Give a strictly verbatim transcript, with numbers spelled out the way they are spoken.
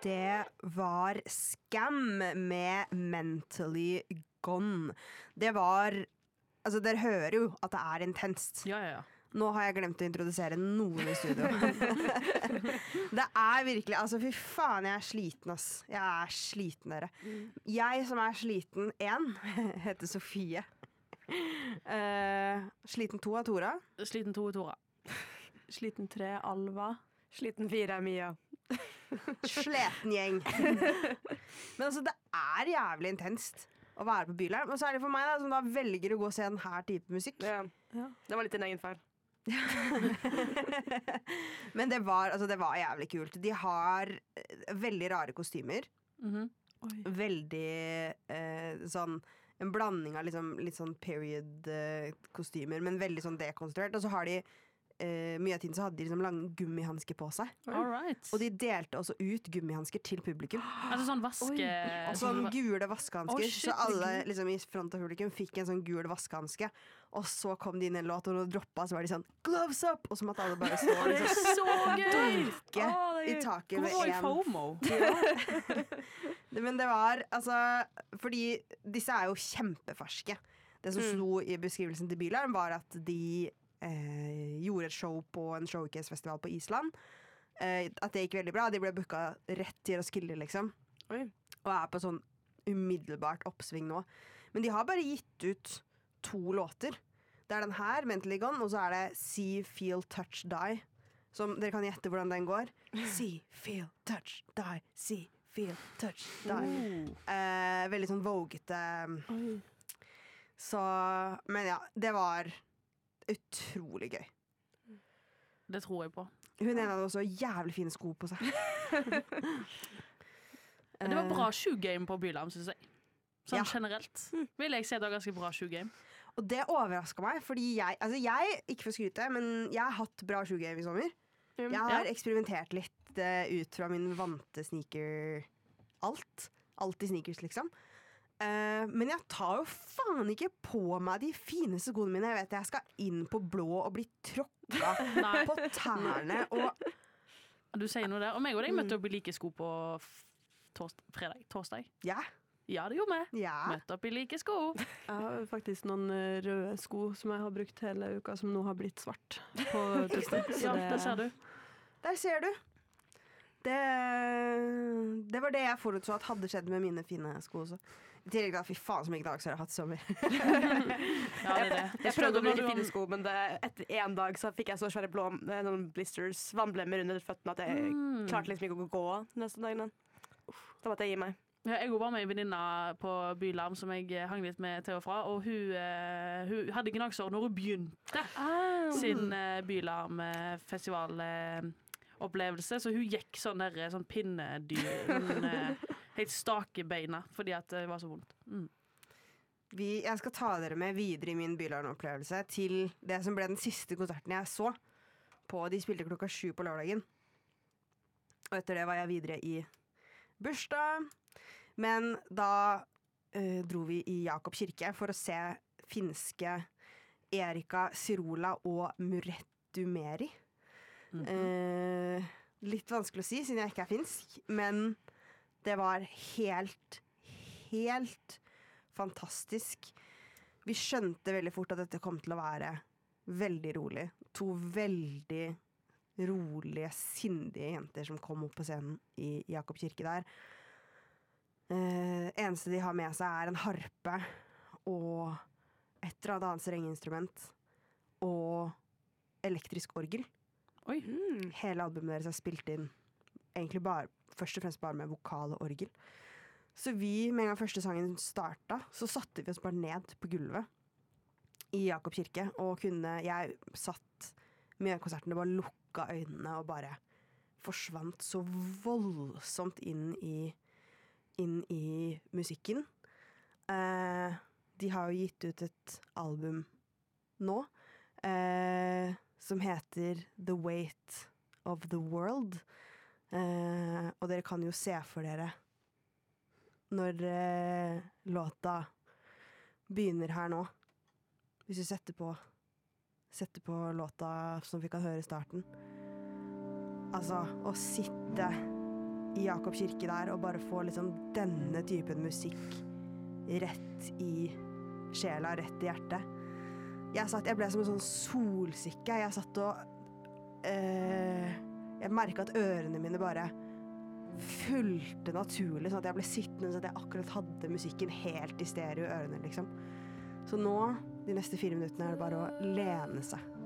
det var Scam med Mentally Gone. Det var, altså dere hører jo at det er intenst. Ja, ja, ja. Nå har jeg glemt å introdusere noen i studio. Det er virkelig, altså fy faen, jeg er sliten, ass. Jeg er sliten, dere. Jeg som er sliten en, heter Sofie. Uh, sliten to er Tora. Sliten to er Tora. Sliten tre er Alva. Sliten fire er Mia. Sleten gjeng. Men altså, det er jævlig intenst å være på Bylarm. Og særlig for meg da, som da velger å gå og se den her type musikk. Ja. Ja. Det var litt din egen feil. Men det var, altså, det var jævlig kult. De har veldig rare kostymer. Mm-hmm. Veldig eh, sånn en blanding av liksom, litt sånn period-kostymer, men veldig sånn dekonstruert. Og så har de Uh, mye av tiden så hadde de liksom lange gummihansker på seg. Alright. Og de delte også ut gummihansker til publikum. Altså sånn vaske... Og sånn gule vaskehansker. Oh, shit, så alle liksom, i front av publikum fikk en sånn gul vaskehanske. Og så kom de inn i en låt, og når de droppet så var de sånn gloves up! Og så måtte alle bare stå og liksom, så gøy! Dunke oh, i taket med en FOMO? Men det var altså fordi disse er jo kjempeferske. Det som mm. sto i beskrivelsen til Bylarm var at de Eh, gjorde et show på en showcase-festival på Island. Eh, at det gikk veldig bra. De ble booka rett til å skille, liksom. Oi. Og er på sånn umiddelbart oppsving nå. Men de har bare gitt ut to låter. Det er den her, Mentally Gone, og så er det See, Feel, Touch, Die. Som dere kan gjette hvordan den går. See, Feel, Touch, Die. See, Feel, Touch, Die. Oh. Eh, veldig sånn vågete. Så Men ja, det var utrolig gøy. Det tror jeg på. Hun ene hadde også jævlig fine sko på seg. Det var bra shoegame på Bylarm, synes jeg. Sånn Ja. generelt. Vil jeg si det var ganske bra shoegame. Og det overrasket meg, fordi jeg, altså jeg, ikke for å skryte, men jeg har hatt bra shoegame i sommer. Jeg har Ja. eksperimentert litt uh, ut fra min vante sneaker alt. Alltid sneakers, liksom. Uh, men jeg tar jo faen ikke på meg de fineste skoene mine. Jeg vet jeg skal inn på blå og bli tråkka på tærne. Og du sier noe der. Og meg og deg møtte opp i like sko på torsdag, fredag, torsdag. Ja. Ja, det gjorde vi. Ja. Møtte opp i like sko. Jeg har faktisk noen røde sko som jeg har brukt hele uka, som nå har blitt svart på tirsdag. Ja, det ser du. Der ser du. Det, det var det jeg forutså at hadde skjedd med mine fine sko også. I tillegg da, fy faen så mye dager så har jeg hatt sommer. Ja, det er det. Jeg prøvde å bruke fine sko, men det, etter en dag så fikk jeg så svære blå noen blisters, vannblemmer under føttene, at jeg mm. klarte liksom ikke å gå neste dagen. Da måtte jeg gi meg. Ja, jeg var med en venninne på Bylarm som jeg hang litt med til og fra, og hun, eh, hun hadde gnagsår når hun begynte ah. sin eh, Bylarm-festival eh, opplevelse, så hun gikk sånn der, sånn pinnedyr, sånn, eh, helt stake beina, fordi at det var så vondt. Mm. Vi, jeg skal ta dere med videre i min Bylarm-opplevelse til det som ble den siste konserten jeg så på. De spilte klokka sju på lørdagen. Og etter det var jeg videre i bursdag. Men da uh, dro vi i Jakob kirke for å se finske Erika Sirola og Murettu Meri. Mm-hmm. Uh, litt vanskelig å si, siden jeg ikke er finsk, men det var helt, helt fantastisk. Vi skjønte veldig fort at dette kom til å være veldig rolig. To veldig rolige, sindige jenter som kom opp på scenen i Jakob kirke der. Uh, eneste de har med seg er en harpe og et eller annet strengeinstrument og elektrisk orgel. Oi. Mm. Hele albumet deres er spilt inn egentlig bare, først og fremst bare med vokal og orgel. Så vi, med en gang første sangen starta, så satte vi oss bare ned på gulvet i Jakob kirke, og kunne, jeg satt med konserten og bare lukka øynene og bare forsvant så voldsomt inn i, inn i musikken. Eh, de har jo gitt ut et album nå, eh, som heter The Weight of the World. Eh, og dere kan jo se for dere når eh, låta begynner her nå. Hvis du setter på setter på låta som vi kan høre i starten. Altså, å sitte i Jakob kirke der og bare få liksom denne typen musikk rett i sjela, rett i hjertet. Jeg, satt, jeg ble som en sånn solsikke. Jeg satt og øh, jeg merket at ørene mine bare fulgte naturlig, sånn at jeg ble sittende så at jeg akkurat hadde musikken helt i stereo i ørene, liksom. Så nå, de neste fire minuttene, er det bare å lene seg